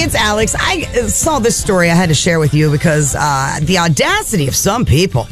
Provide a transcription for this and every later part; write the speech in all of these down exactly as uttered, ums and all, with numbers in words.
Prince Alex. I saw this story I had to share with you because uh, the audacity of some people.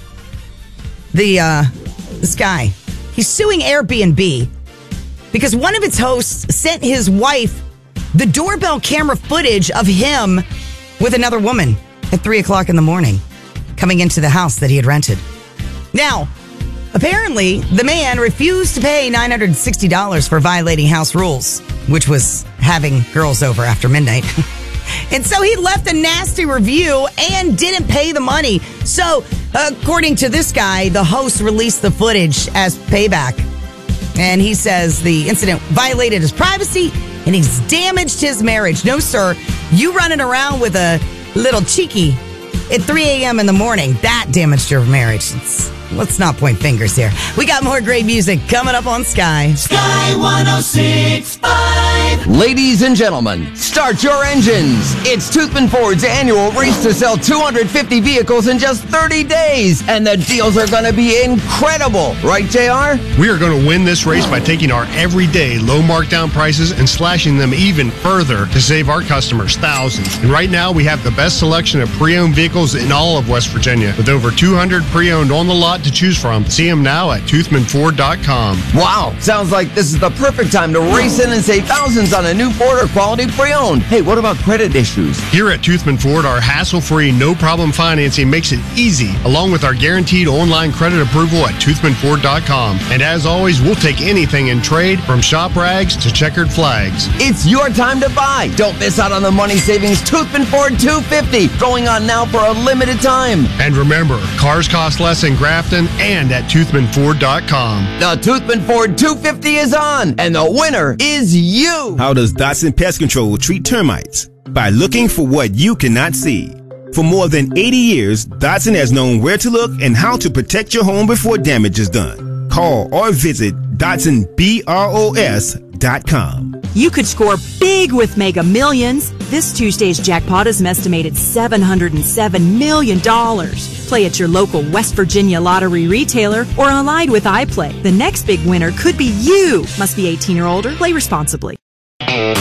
The uh, this guy, he's suing Airbnb because one of its hosts sent his wife the doorbell camera footage of him with another woman at three o'clock in the morning coming into the house that he had rented. Now, apparently, the man refused to pay nine hundred sixty dollars for violating house rules, which was having girls over after midnight. And so he left a nasty review and didn't pay the money. So, according to this guy, the host released the footage as payback. And he says the incident violated his privacy and he's damaged his marriage. No, sir, you running around with a little cheeky at three a.m. in the morning, that damaged your marriage. It's, let's not point fingers here. We got more great music coming up on Sky. Sky one oh six point five. Ladies and gentlemen, start your engines. It's Toothman Ford's annual race to sell two hundred fifty vehicles in just thirty days. And the deals are going to be incredible. Right, J R? We are going to win this race by taking our everyday low markdown prices and slashing them even further to save our customers thousands. And right now, we have the best selection of pre-owned vehicles in all of West Virginia. With over two hundred pre-owned on the lot to choose from. See them now at toothman ford dot com. Wow, sounds like this is the perfect time to race in and save thousands on a new Ford or quality pre-owned. Hey, what about credit issues? Here at Toothman Ford, our hassle-free, no-problem financing makes it easy, along with our guaranteed online credit approval at toothman ford dot com. And as always, we'll take anything in trade, from shop rags to checkered flags. It's your time to buy. Don't miss out on the money savings Toothman Ford two fifty, going on now for a limited time. And remember, cars cost less in Grafton and at toothman ford dot com. The Toothman Ford two fifty is on, and the winner is you. How does Dotson Pest Control treat termites? By looking for what you cannot see. For more than eighty years, Dotson has known where to look and how to protect your home before damage is done. Call or visit Dotson Bros dot com. You could score big with Mega Millions. This Tuesday's jackpot is an estimated seven hundred seven million dollars. Play at your local West Virginia lottery retailer or online with iPlay. The next big winner could be you. Must be eighteen or older. Play responsibly.